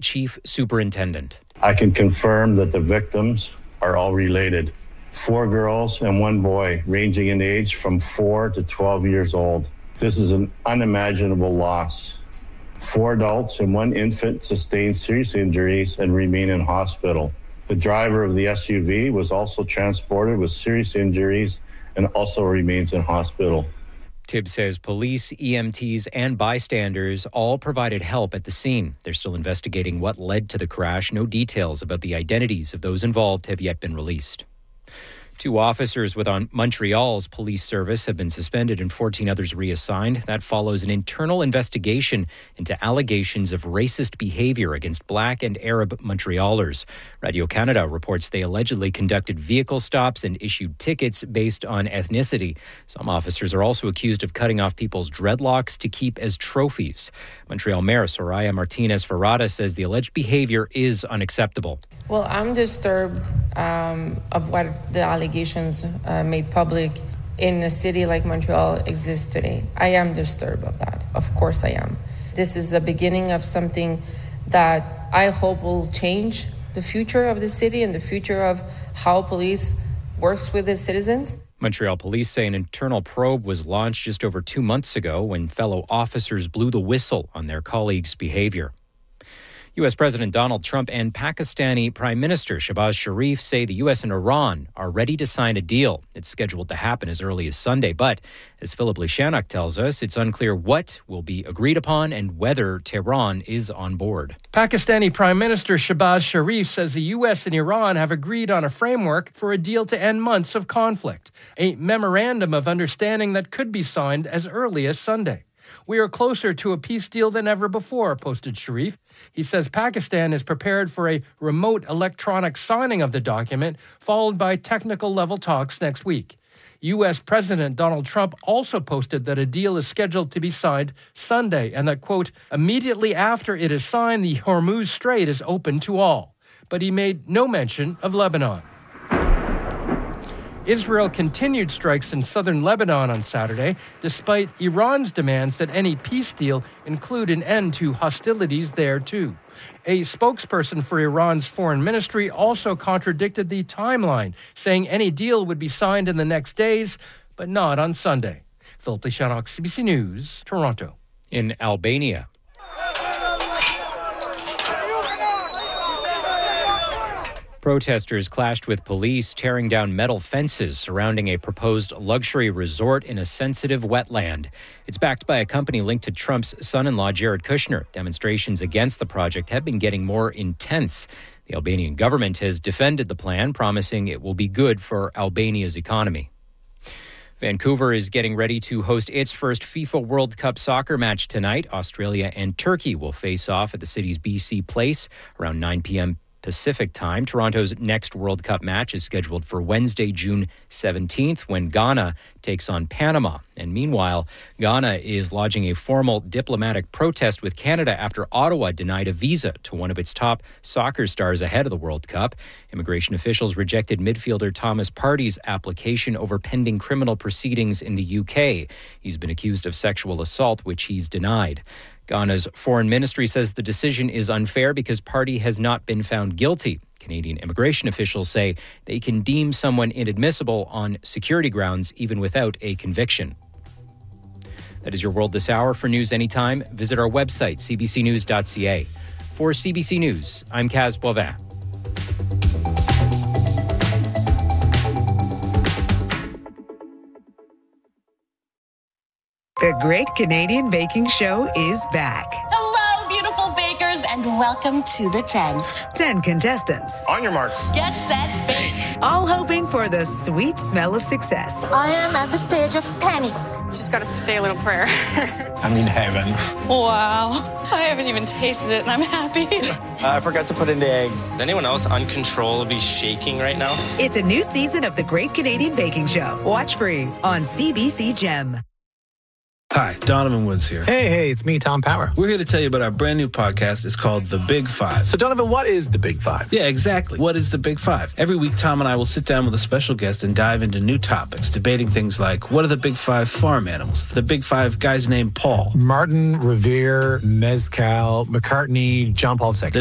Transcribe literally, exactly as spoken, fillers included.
chief superintendent. I can confirm that the victims are all related. Four girls and one boy, ranging in age from four to twelve years old. This is an unimaginable loss. Four adults and one infant sustained serious injuries and remain in hospital. The driver of the S U V was also transported with serious injuries and also remains in hospital. Tibbs says police, E M Ts, and bystanders all provided help at the scene. They're still investigating what led to the crash. No details about the identities of those involved have yet been released. Two officers with Montreal's police service have been suspended and fourteen others reassigned. That follows an internal investigation into allegations of racist behavior against Black and Arab Montrealers. Radio-Canada reports they allegedly conducted vehicle stops and issued tickets based on ethnicity. Some officers are also accused of cutting off people's dreadlocks to keep as trophies. Montreal Mayor Soraya Martinez-Ferrada says the alleged behavior is unacceptable. Well, I'm disturbed um, of what the allegations uh, made public in a city like Montreal exists today. I am disturbed of that. Of course I am. This is the beginning of something that I hope will change the future of the city and the future of how police works with the citizens. Montreal police say an internal probe was launched just over two months ago when fellow officers blew the whistle on their colleagues' behavior. U S. President Donald Trump and Pakistani Prime Minister Shehbaz Sharif say the U S and Iran are ready to sign a deal. It's scheduled to happen as early as Sunday, but as Philip Lishanuk tells us, it's unclear what will be agreed upon and whether Tehran is on board. Pakistani Prime Minister Shehbaz Sharif says the U S and Iran have agreed on a framework for a deal to end months of conflict, a memorandum of understanding that could be signed as early as Sunday. We are closer to a peace deal than ever before, posted Sharif. He says Pakistan is prepared for a remote electronic signing of the document, followed by technical level talks next week. U S. President Donald Trump also posted that a deal is scheduled to be signed Sunday and that, quote, immediately after it is signed, the Hormuz Strait is open to all. But he made no mention of Lebanon. Israel continued strikes in southern Lebanon on Saturday, despite Iran's demands that any peace deal include an end to hostilities there, too. A spokesperson for Iran's foreign ministry also contradicted the timeline, saying any deal would be signed in the next days, but not on Sunday. Philip Lishanuk, C B C News, Toronto. In Albania, protesters clashed with police, tearing down metal fences surrounding a proposed luxury resort in a sensitive wetland. It's backed by a company linked to Trump's son-in-law, Jared Kushner. Demonstrations against the project have been getting more intense. The Albanian government has defended the plan, promising it will be good for Albania's economy. Vancouver is getting ready to host its first FIFA World Cup soccer match tonight. Australia and Turkey will face off at the city's B C Place around nine p.m. Pacific time. Toronto's next World Cup match is scheduled for Wednesday, June seventeenth, when Ghana takes on Panama. And meanwhile, Ghana is lodging a formal diplomatic protest with Canada after Ottawa denied a visa to one of its top soccer stars ahead of the World Cup. Immigration officials rejected midfielder Thomas Partey's application over pending criminal proceedings in the U K. He's been accused of sexual assault, which he's denied. Ghana's foreign ministry says the decision is unfair because Partey has not been found guilty. Canadian immigration officials say they can deem someone inadmissible on security grounds even without a conviction. That is your world this hour. For news anytime, visit our website, c b c news dot c a. For C B C News, I'm Kaz Boivin. The Great Canadian Baking Show is back. Hello, beautiful bakers, and welcome to the tent. Ten contestants. On your marks. Get set, bake. All hoping for the sweet smell of success. I am at the stage of panic. Just gotta say a little prayer. I'm in heaven. Wow. I haven't even tasted it, and I'm happy. uh, I forgot to put in the eggs. Is anyone else uncontrollably shaking right now? It's a new season of The Great Canadian Baking Show. Watch free on C B C Gem. Hi, Donovan Woods here. Hey, hey, it's me, Tom Power. We're here to tell you about our brand new podcast. It's called The Big Five. So, Donovan, what is The Big Five? Yeah, exactly. What is The Big Five? Every week, Tom and I will sit down with a special guest and dive into new topics, debating things like, what are the Big Five farm animals? The Big Five guys named Paul. Martin, Revere, Mezcal, McCartney, John Paul the Second.